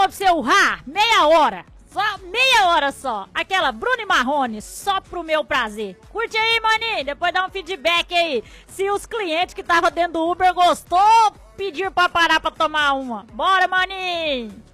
pra você urrar, meia hora. Só meia hora só. Aquela Bruno e Marrone, só pro meu prazer. Curte aí, maninho. Depois dá um feedback aí. Se os clientes que estavam dentro do Uber gostou, pediram pra parar pra tomar uma. Bora, maninho.